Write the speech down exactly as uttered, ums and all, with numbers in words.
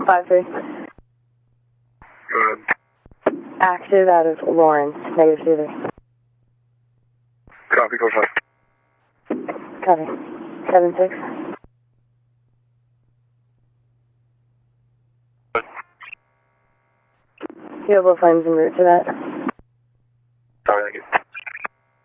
five three. Go ahead. Active out of Lawrence, negative two three. Copy, go five. Copy. seven six. Do you have both flames en route to that?